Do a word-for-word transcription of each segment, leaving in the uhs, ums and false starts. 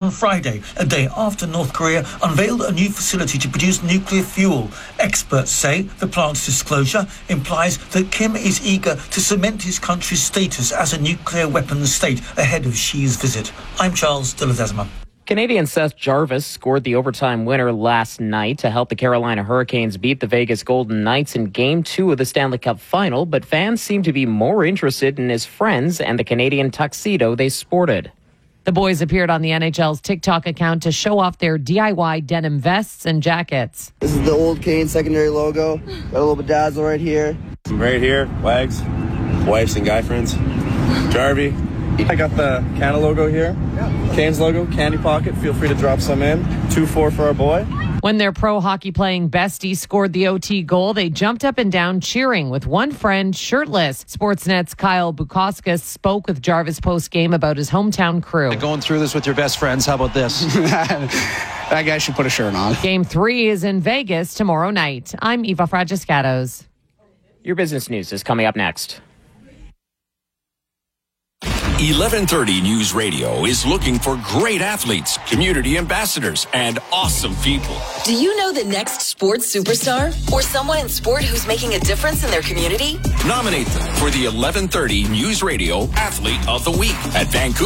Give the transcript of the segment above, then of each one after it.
on Friday, a day after North Korea unveiled a new facility to produce nuclear fuel. Experts say the plant's disclosure implies that Kim is eager to cement his country's status as a nuclear weapons state ahead of Xi's visit. I'm Charles de Ledesma. Canadian Seth Jarvis scored the overtime winner last night to help the Carolina Hurricanes beat the Vegas Golden Knights in Game two of the Stanley Cup Final, but fans seem to be more interested in his friends and the Canadian tuxedo they sported. The boys appeared on the N H L's TikTok account to show off their D I Y denim vests and jackets. This is the old Kane secondary logo. Got a little bedazzle right here. Right here, Wags, wifes and guy friends. Jarvie. I got the Canada logo here. Yeah. Canes logo, candy pocket. Feel free to drop some in. two four for our boy. When their pro hockey playing bestie scored the O T goal, they jumped up and down cheering, with one friend shirtless. Sportsnet's Kyle Bukauskas spoke with Jarvis post-game about his hometown crew. Going through this with your best friends, how about this? That guy should put a shirt on. Game three is in Vegas tomorrow night. I'm Eva Fragiscatos. Your business news is coming up next. eleven thirty News Radio is looking for great athletes, community ambassadors, and awesome people. Do you know the next sports superstar or someone in sport who's making a difference in their community? Nominate them for the eleven thirty News Radio Athlete of the Week at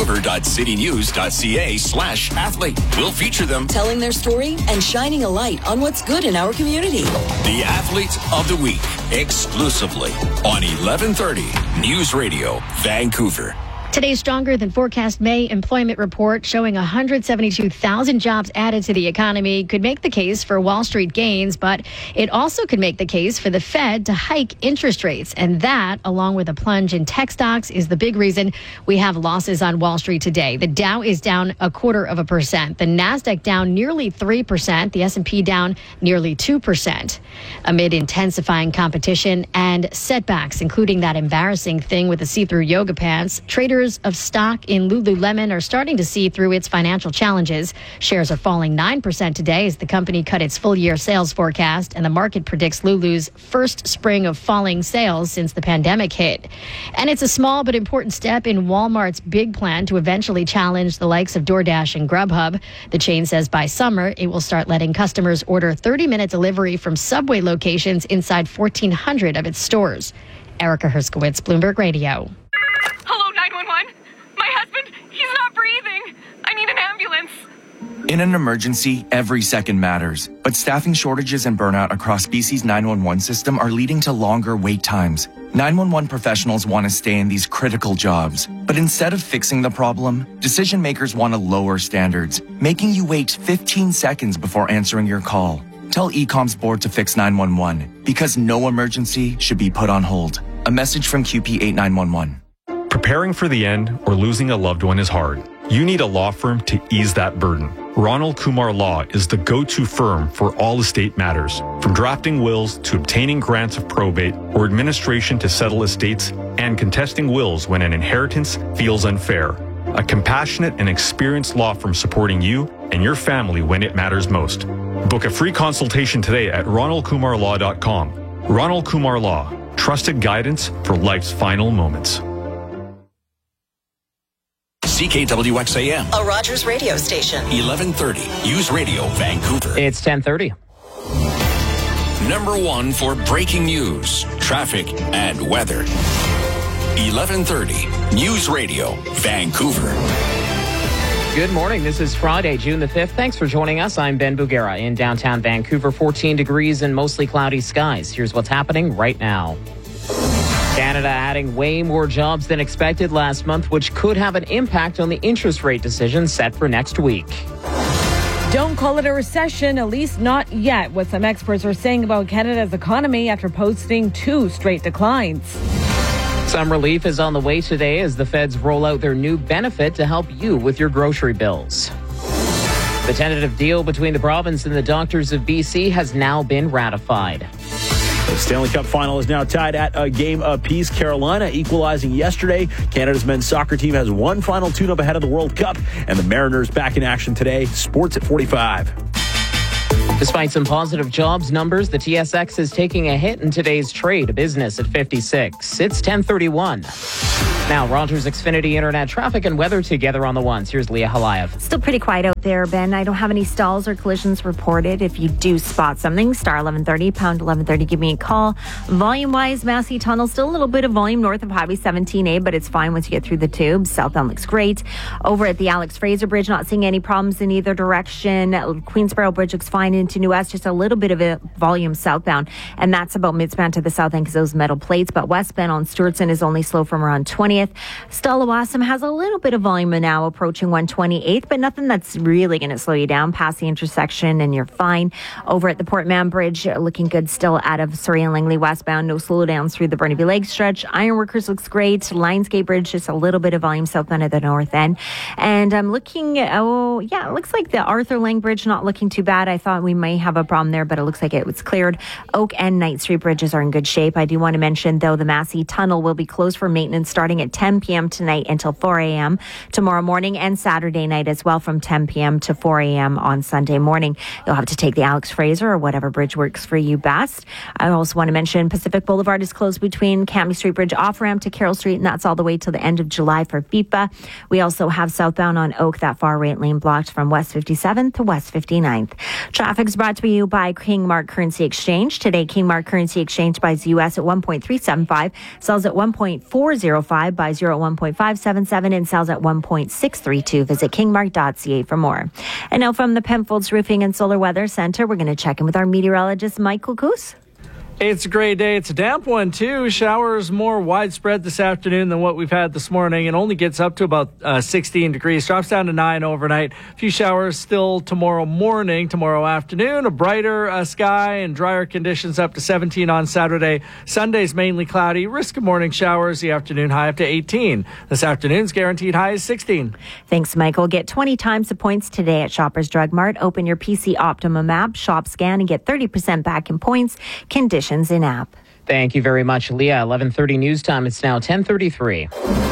vancouver.citynews.ca slash athlete. We'll feature them telling their story and shining a light on what's good in our community. The Athlete of the Week, exclusively on eleven thirty News Radio, Vancouver. Today's stronger than forecast May employment report showing one hundred seventy-two thousand jobs added to the economy could make the case for Wall Street gains, but it also could make the case for the Fed to hike interest rates. And that, along with a plunge in tech stocks, is the big reason we have losses on Wall Street today. The Dow is down a quarter of a percent. The Nasdaq down nearly three percent. The S and P down nearly two percent. Amid intensifying competition and setbacks, including that embarrassing thing with the see-through yoga pants, traders of stock in Lululemon are starting to see through its financial challenges. Shares are falling nine percent today as the company cut its full-year sales forecast, and the market predicts Lulu's first spring of falling sales since the pandemic hit. And it's a small but important step in Walmart's big plan to eventually challenge the likes of DoorDash and Grubhub. The chain says by summer, it will start letting customers order thirty-minute delivery from Subway locations inside fourteen hundred of its stores. Erica Herskowitz, Bloomberg Radio. Hello, nine one one. My husband, he's not breathing. I need an ambulance. In an emergency, every second matters. But staffing shortages and burnout across B C's nine one one system are leading to longer wait times. nine one one professionals want to stay in these critical jobs. But instead of fixing the problem, decision makers want to lower standards, making you wait fifteen seconds before answering your call. Tell E COM's board to fix nine one one, because no emergency should be put on hold. A message from Q P eight nine one one. Preparing for the end or losing a loved one is hard. You need a law firm to ease that burden. Ronald Kumar Law is the go-to firm for all estate matters, from drafting wills to obtaining grants of probate or administration to settle estates and contesting wills when an inheritance feels unfair. A compassionate and experienced law firm supporting you and your family when it matters most. Book a free consultation today at ronald kumar law dot com. Ronald Kumar Law, trusted guidance for life's final moments. C K W X A M, a Rogers radio station. eleven thirty News Radio, Vancouver. It's ten thirty. Number one for breaking news, traffic, and weather. eleven thirty News Radio, Vancouver. Good morning. This is Friday, June the fifth. Thanks for joining us. I'm Ben Bugera in downtown Vancouver. fourteen degrees and mostly cloudy skies. Here's what's happening right now. Canada adding way more jobs than expected last month, which could have an impact on the interest rate decision set for next week. Don't call it a recession, at least not yet, what some experts are saying about Canada's economy after posting two straight declines. Some relief is on the way today as the feds roll out their new benefit to help you with your grocery bills. The tentative deal between the province and the doctors of B C has now been ratified. The Stanley Cup final is now tied at a game apiece. Carolina equalizing yesterday. Canada's men's soccer team has one final tune-up ahead of the World Cup, and the Mariners back in action today. Sports at forty-five. Despite some positive jobs numbers, the T S X is taking a hit in today's trade. Business at fifty-six. It's ten thirty-one. Now, Rogers Xfinity Internet traffic and weather together on the ones. Here's Leah Halayev. Still pretty quiet out there, Ben. I don't have any stalls or collisions reported. If you do spot something, star eleven thirty, pound eleven thirty, give me a call. Volume-wise, Massey Tunnel, still a little bit of volume north of Highway seventeen A, but it's fine once you get through the tube. Southbound looks great. Over at the Alex Fraser Bridge, not seeing any problems in either direction. Queensboro Bridge looks fine into New West, just a little bit of a volume southbound, and that's about midspan to the south end because those metal plates. But westbound on Stewartson is only slow from around twentieth. Stella-Wassam has a little bit of volume now approaching one twenty-eighth, but nothing that's really going to slow you down past the intersection, and you're fine. Over at the Port Mann Bridge, looking good still out of Surrey and Langley westbound. No slowdowns through the Burnaby Lake stretch. Ironworkers looks great. Lionsgate Bridge, just a little bit of volume southbound at the north end. And I'm looking, oh, yeah, it looks like the Arthur Lang Bridge not looking too bad. I thought we may have a problem there, but it looks like it was cleared. Oak and Knight Street bridges are in good shape. I do want to mention, though, the Massey Tunnel will be closed for maintenance starting at ten p.m. tonight until four a.m. tomorrow morning, and Saturday night as well from ten p.m. to four a.m. on Sunday morning. You'll have to take the Alex Fraser or whatever bridge works for you best. I also want to mention Pacific Boulevard is closed between Campbell Street Bridge off-ramp to Carroll Street, and that's all the way till the end of July for FIFA. We also have southbound on Oak, that far right lane blocked from West fifty-seventh to West fifty-ninth. Traffic's brought to you by King Mark Currency Exchange. Today, King Mark Currency Exchange buys U S at one point three seven five, sells at one point four zero five, buys euro at one point five seven seven, and sells at one point six three two. Visit king mark dot c a for more. And now from the Penfolds Roofing and Solar Weather Center, we're going to check in with our meteorologist, Michael Coos. It's a great day. It's a damp one, too. Showers more widespread this afternoon than what we've had this morning. It only gets up to about uh, sixteen degrees. Drops down to nine overnight. A few showers still tomorrow morning, tomorrow afternoon. A brighter uh, sky and drier conditions up to seventeen on Saturday. Sunday's mainly cloudy. Risk of morning showers. The afternoon high up to eighteen. This afternoon's guaranteed high is sixteen. Thanks, Michael. Get twenty times the points today at Shoppers Drug Mart. Open your P C Optimum app, shop, scan, and get thirty percent back in points. Conditions in app. Thank you very much, Leah. eleven thirty news time. It's now ten thirty-three.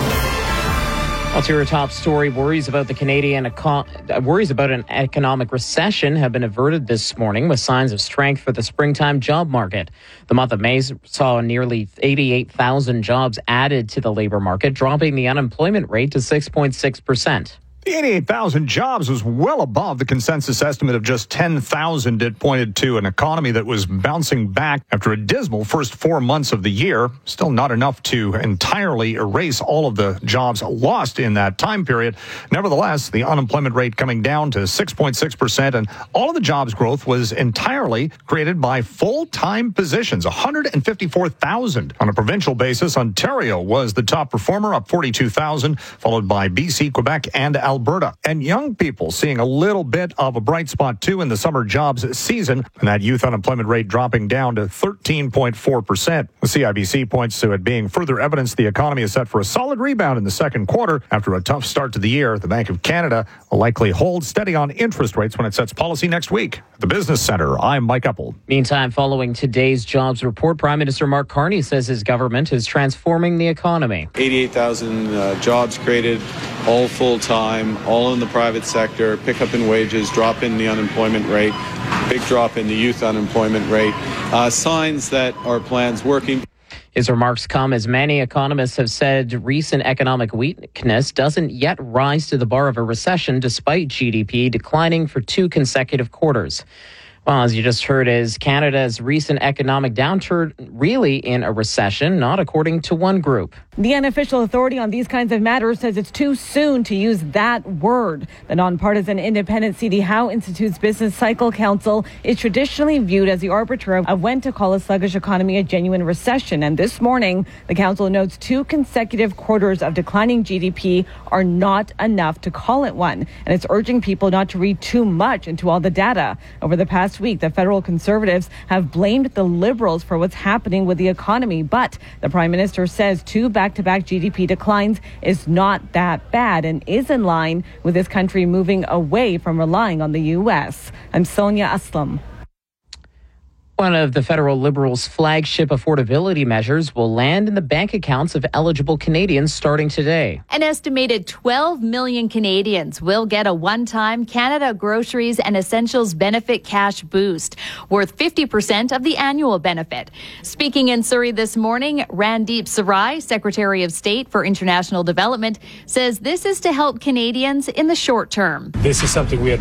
Well, to your top story, worries about the Canadian eco- worries about an economic recession have been averted this morning with signs of strength for the springtime job market. The month of May saw nearly eighty-eight thousand jobs added to the labor market, dropping the unemployment rate to six point six percent. The eighty-eight thousand jobs was well above the consensus estimate of just ten thousand. It pointed to an economy that was bouncing back after a dismal first four months of the year. Still not enough to entirely erase all of the jobs lost in that time period. Nevertheless, the unemployment rate coming down to six point six percent, and all of the jobs growth was entirely created by full-time positions, one hundred fifty-four thousand. On a provincial basis, Ontario was the top performer, up forty-two thousand, followed by B C, Quebec, and Alberta. Alberta. And young people seeing a little bit of a bright spot, too, in the summer jobs season, and that youth unemployment rate dropping down to thirteen point four percent. The C I B C points to it being further evidence the economy is set for a solid rebound in the second quarter. After a tough start to the year, the Bank of Canada will likely hold steady on interest rates when it sets policy next week. At the Business Center, I'm Mike Uppel. Meantime, following today's jobs report, Prime Minister Mark Carney says his government is transforming the economy. eighty-eight thousand uh, jobs created, all full-time, all in the private sector, pickup in wages, drop in the unemployment rate, big drop in the youth unemployment rate, uh, signs that our plan's working. His remarks come as many economists have said recent economic weakness doesn't yet rise to the bar of a recession despite G D P declining for two consecutive quarters. Well, as you just heard, is Canada's recent economic downturn really in a recession? Not according to one group. The unofficial authority on these kinds of matters says it's too soon to use that word. The nonpartisan independent C D Howe Institute's Business Cycle Council is traditionally viewed as the arbiter of when to call a sluggish economy a genuine recession. And this morning, the council notes two consecutive quarters of declining G D P are not enough to call it one. And it's urging people not to read too much into all the data. Over the past week, the federal Conservatives have blamed the Liberals for what's happening with the economy. But the Prime Minister says two back-to-back G D P declines is not that bad and is in line with this country moving away from relying on the U S. I'm Sonia Aslam. One of the federal Liberals' flagship affordability measures will land in the bank accounts of eligible Canadians starting today. An estimated twelve million Canadians will get a one-time Canada Groceries and Essentials Benefit cash boost, worth fifty percent of the annual benefit. Speaking in Surrey this morning, Randeep Sarai, Secretary of State for International Development, says this is to help Canadians in the short term. This is something we had